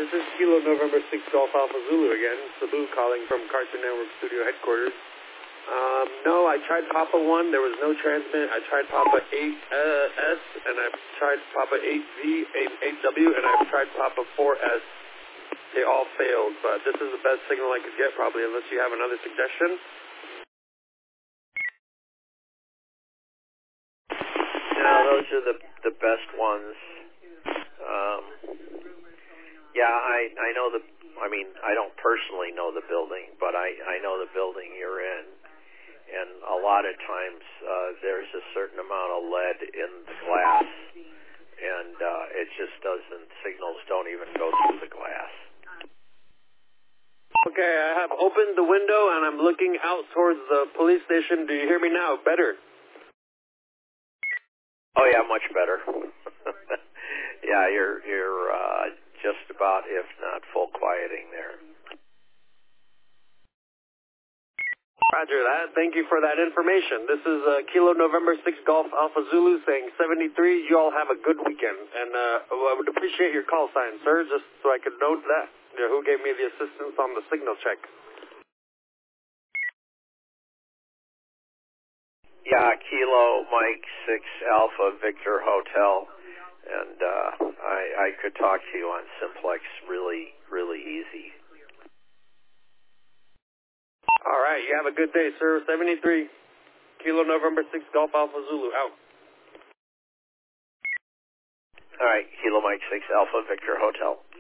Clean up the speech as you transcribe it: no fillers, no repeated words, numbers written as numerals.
This is Kilo November 6 Golf Alpha Zulu again. Sabu calling from Cartoon Network Studio Headquarters. No, I tried Papa 1. There was no transmit. I tried Papa 8S, and I tried Papa 8V, 8W, and I tried Papa 4S. They all failed, but this is the best signal I could get probably, unless you have another suggestion. No, those are the best ones. Yeah, I know I don't personally know the building, but I know the building you're in. And a lot of times there's a certain amount of lead in the glass, and it just doesn't, signals don't even go through the glass. Okay, I have opened the window and I'm looking out towards the police station. Do you hear me now? Better? Oh yeah, much better. Yeah, you're just about, if not full quieting there. Roger that. Thank you for that information. This is Kilo November 6 Golf Alpha Zulu saying 73. You all have a good weekend. And I would appreciate your call sign, sir, just so I could note that. Who gave me the assistance on the signal check? Yeah, Kilo Mike 6 Alpha Victor Hotel. And I could talk to you on Simplex really, really easy. All right, you have a good day, sir. 73, Kilo November 6 Golf Alpha Zulu, out. All right, Kilo Mike 6 Alpha Victor Hotel.